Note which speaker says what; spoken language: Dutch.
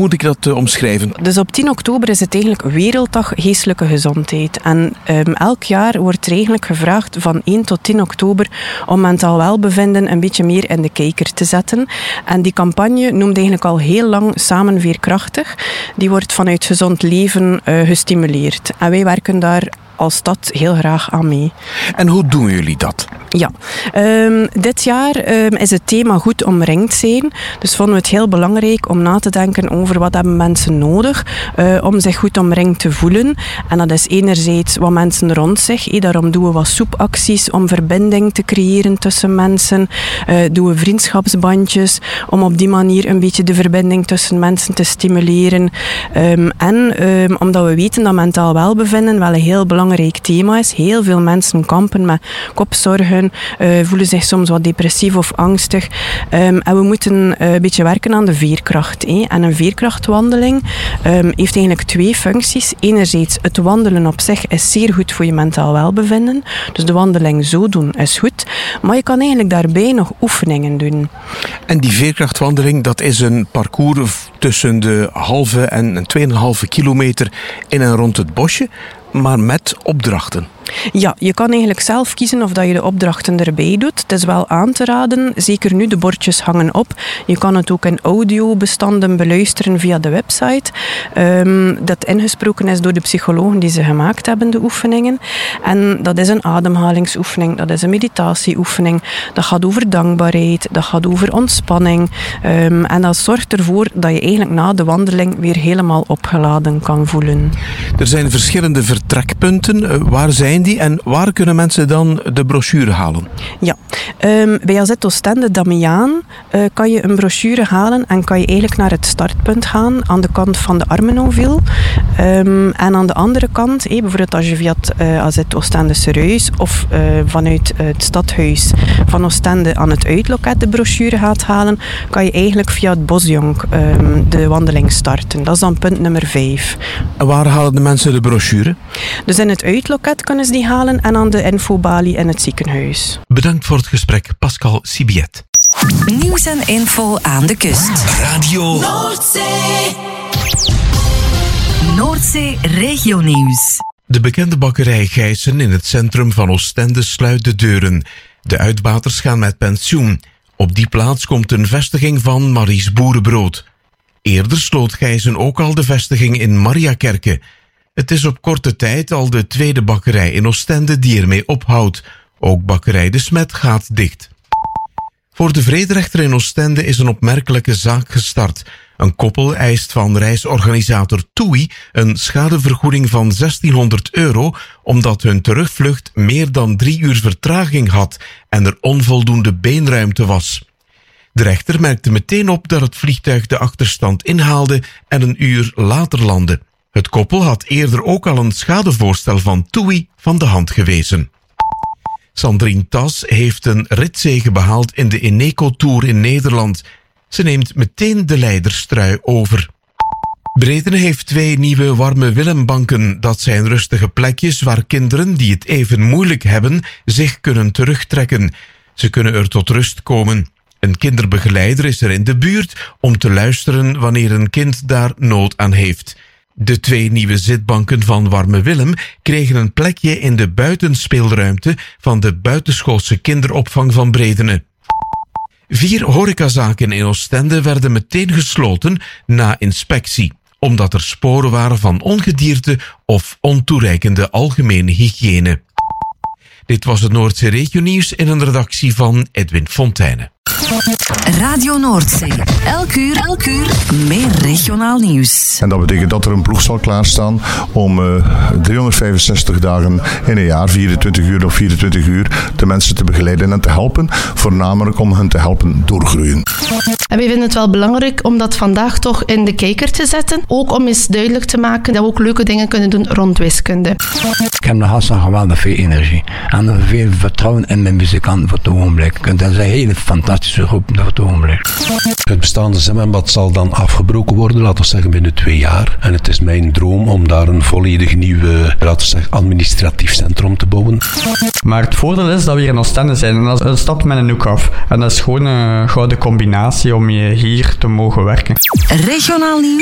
Speaker 1: moet ik dat omschrijven?
Speaker 2: Dus op 10 oktober is het eigenlijk Werelddag Geestelijke Gezondheid. En elk jaar wordt er eigenlijk gevraagd van 1 tot 10 oktober om mentaal welbevinden een beetje meer in de kijker te zetten. En die campagne noemt eigenlijk al heel lang Samen Veerkrachtig. Die wordt vanuit Gezond Leven gestimuleerd. En wij werken daar als stad heel graag aan mee.
Speaker 1: En hoe doen jullie dat?
Speaker 2: Ja, dit jaar is het thema goed omringd zijn. Dus vonden we het heel belangrijk om na te denken over wat hebben mensen nodig om zich goed omringd te voelen. En dat is enerzijds wat mensen rond zich. Daarom doen we wat soepacties om verbinding te creëren tussen mensen. Doen we vriendschapsbandjes om op die manier een beetje de verbinding tussen mensen te stimuleren. En omdat we weten dat mentaal welbevinden wel een heel belangrijk thema is. Heel veel mensen kampen met kopzorgen, voelen zich soms wat depressief of angstig. En we moeten een beetje werken aan de veerkracht. En een veerkrachtwandeling heeft eigenlijk 2 functies. Enerzijds, het wandelen op zich is zeer goed voor je mentaal welbevinden. Dus de wandeling zo doen is goed. Maar je kan eigenlijk daarbij nog oefeningen doen.
Speaker 1: En die veerkrachtwandeling, dat is een parcours tussen de halve en 2,5 kilometer in en rond het bosje, maar met opdrachten.
Speaker 2: Ja, je kan eigenlijk zelf kiezen of dat je de opdrachten erbij doet. Het is wel aan te raden, zeker nu de bordjes hangen op. Je kan het ook in audiobestanden beluisteren via de website. Dat ingesproken is door de psychologen die ze gemaakt hebben, de oefeningen. En dat is een ademhalingsoefening, dat is een meditatieoefening. Dat gaat over dankbaarheid, dat gaat over ontspanning. En dat zorgt ervoor dat je eigenlijk na de wandeling weer helemaal opgeladen kan voelen.
Speaker 1: Er zijn verschillende vertrekpunten. Waar zijn die en waar kunnen mensen dan de brochure halen?
Speaker 2: Ja, bij AZ Oostende Damiaan kan je een brochure halen en kan je eigenlijk naar het startpunt gaan aan de kant van de Armenonville. En aan de andere kant, bijvoorbeeld als je via het AZ Oostende Serieus of vanuit het stadhuis van Oostende aan het uitloket de brochure gaat halen, kan je eigenlijk via het Bosjonk de wandeling starten. Dat is dan punt nummer 5.
Speaker 1: En waar halen de mensen de brochure?
Speaker 2: Dus in het uitloket kunnen ze die halen en aan de infobalie in het ziekenhuis.
Speaker 1: Bedankt voor het gesprek, Pascal Sibiet.
Speaker 3: Nieuws en info aan de kust.
Speaker 4: Radio
Speaker 3: Noordzee. Noordzee Regionieuws.
Speaker 1: De bekende bakkerij Gijssen in het centrum van Oostende sluit de deuren. De uitbaters gaan met pensioen. Op die plaats komt een vestiging van Maries Boerenbrood. Eerder sloot Gijssen ook al de vestiging in Mariakerke. Het is op korte tijd al de tweede bakkerij in Oostende die ermee ophoudt. Ook bakkerij De Smet gaat dicht. Voor de vrederechter in Oostende is een opmerkelijke zaak gestart. Een koppel eist van reisorganisator TUI een schadevergoeding van €1600 omdat hun terugvlucht meer dan 3 uur vertraging had en er onvoldoende beenruimte was. De rechter merkte meteen op dat het vliegtuig de achterstand inhaalde en 1 uur later landde. Het koppel had eerder ook al een schadevoorstel van TUI van de hand gewezen. Sandrine Tas heeft een ritzege behaald in de Eneco Tour in Nederland. Ze neemt meteen de leiderstrui over. Bredene heeft 2 nieuwe Warme Willembanken. Dat zijn rustige plekjes waar kinderen die het even moeilijk hebben zich kunnen terugtrekken. Ze kunnen er tot rust komen. Een kinderbegeleider is er in de buurt om te luisteren wanneer een kind daar nood aan heeft. De 2 nieuwe zitbanken van Warme Willem kregen een plekje in de buitenspeelruimte van de buitenschoolse kinderopvang van Bredene. 4 horecazaken in Oostende werden meteen gesloten na inspectie, omdat er sporen waren van ongedierte of ontoereikende algemene hygiëne. Dit was het Noordzee Regionieuws in een redactie van Edwin Fontijne.
Speaker 3: Radio Noordzee. Elk uur meer regionaal nieuws.
Speaker 5: En dat betekent dat er een ploeg zal klaarstaan om 365 dagen in een jaar, 24 uur of 24 uur, de mensen te begeleiden en te helpen. Voornamelijk om hen te helpen doorgroeien.
Speaker 6: En wij vinden het wel belangrijk om dat vandaag toch in de kijker te zetten. Ook om eens duidelijk te maken dat we ook leuke dingen kunnen doen rond wiskunde.
Speaker 7: Ik heb nog altijd geweldig veel energie. En veel vertrouwen in mijn muzikanten voor het ogenblik. Dat is een hele fantastische groep voor het ogenblik.
Speaker 8: Het bestaande zwembad zal dan afgebroken worden, laten we zeggen binnen 2 jaar. En het is mijn droom om daar een volledig nieuw, laten we zeggen, administratief centrum te bouwen.
Speaker 9: Maar het voordeel is dat we hier in Oostende zijn. En dat is een stad met een hoek af. En dat is gewoon een gouden combinatie om hier te mogen werken.
Speaker 3: Regionaal nieuws